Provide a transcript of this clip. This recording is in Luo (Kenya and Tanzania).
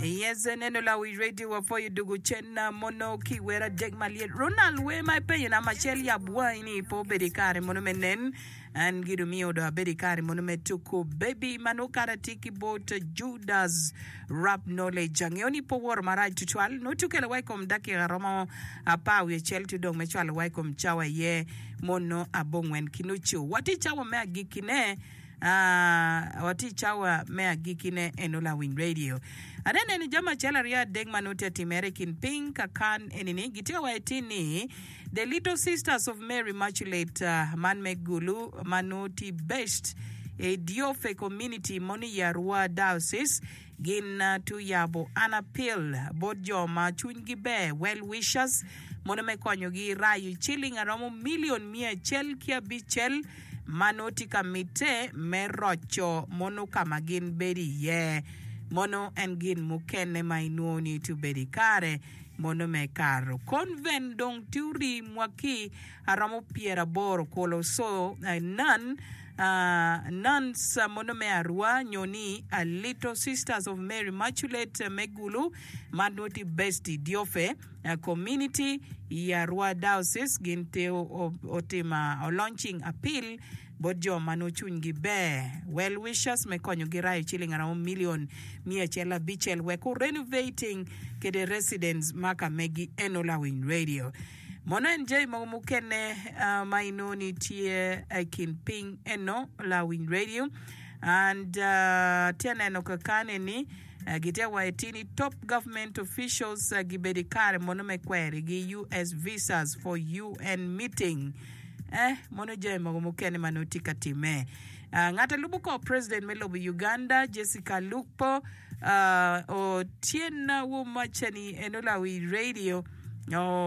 Yes, neno la we radio wa for you dugu chena mono ki wera deg maliet Ronald we my pay na machel ya buaini po bedikare mono menen and gidu mi odo bedikare mono metuko baby mano karatiki bot Judas rap knowledge jangioni po war maraj tutual no tukele waikom daki garoma apa we chel tu dong mechwal waikom chawa ye mono abongwen kinuchu wati chawa mea gikine wati chawa mea gikine enola win radio adene ni jama chala ria deg manote American pink kan enini gitia waitini the little sisters of Mary Immaculate Manmegulu manoti best a diofe community moni yarwa diocese gin tu yabo anapil bodjo ma chungi be well wishers mono me konyo gi rayu chilling aromo million mia chel kia bichel manoti kamite merocho mono kamagin beri ye mono engin mukene mainuoni tu beri kare mono me karo convent dong turi mwaki aramo piera boro koloso nuns mono me arwa nyoni a little sisters of Mary Immaculate Megulu manoti besti diofe community yarwa diocese ginte otima launching appeal bodjo manochungi be well wishers me konyo girai chilling around million mia chela bichel we ko renovating kede residents maka megi enola win radio mono enjoy mukene mainoni tie kin ping eno la win radio and tena eno kakane ni gitia waitini top government officials gibedikare mono mekwere gi US visas for UN meeting mono jay magumukene manotika time ngata lubuko president melobu Uganda Jessica Lukpo o tiena wo machani enola wi radio